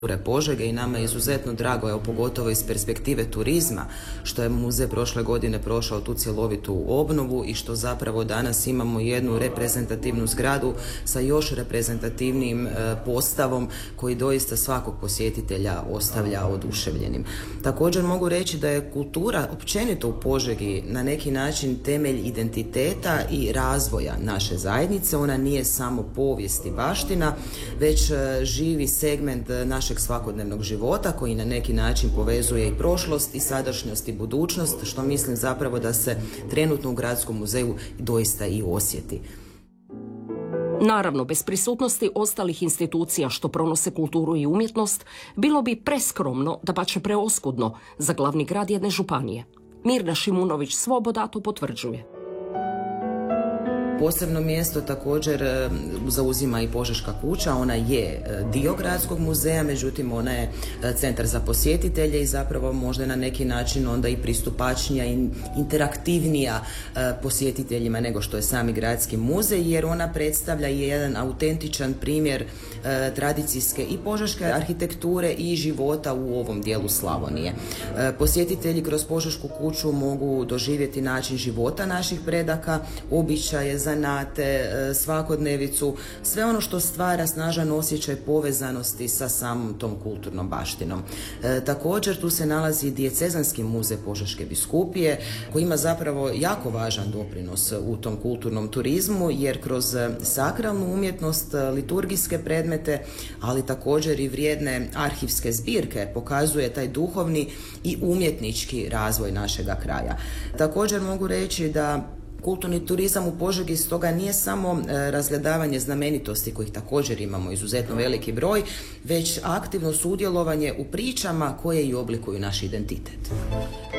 Požege i nama je izuzetno drago, evo pogotovo iz perspektive turizma, što je muzej prošle godine prošao tu cjelovitu obnovu i što zapravo danas imamo jednu reprezentativnu zgradu sa još reprezentativnijim postavom koji doista svakog posjetitelja ostavlja oduševljenim. Također mogu reći da je kultura općenito u Požegi na neki način temelj identiteta i razvoja naše zajednice. Ona nije samo povijest i baština, već živi segment našeg svakodnevnog života koji na neki način povezuje i prošlost i sadašnjost i budućnost, što mislim zapravo da se trenutno u Gradskom muzeju doista i osjeti. Naravno, bez prisutnosti ostalih institucija što pronose kulturu i umjetnost, bilo bi preskromno, dapače preoskudno, za glavni grad jedne županije. Mirna Šimunović Svoboda to potvrđuje. Posebno mjesto također zauzima i Požeška kuća. Ona je dio Gradskog muzeja, međutim ona je centar za posjetitelje i zapravo možda na neki način onda i pristupačnija i interaktivnija posjetiteljima nego što je sami Gradski muzej, jer ona predstavlja jedan autentičan primjer tradicijske i požeške arhitekture i života u ovom dijelu Slavonije. Posjetitelji kroz Požešku kuću mogu doživjeti način života naših predaka, običaje, zanate, svakodnevicu, sve ono što stvara snažan osjećaj povezanosti sa samom tom kulturnom baštinom. Također tu se nalazi Dijecezanski muzej Požeške biskupije koji ima zapravo jako važan doprinos u tom kulturnom turizmu, jer kroz sakralnu umjetnost, liturgijske predmete, ali također i vrijedne arhivske zbirke pokazuje taj duhovni i umjetnički razvoj našega kraja. Također mogu reći da kulturni turizam u Požegi stoga nije samo razgledavanje znamenitosti kojih također imamo izuzetno veliki broj, već aktivno sudjelovanje u pričama koje i oblikuju naš identitet.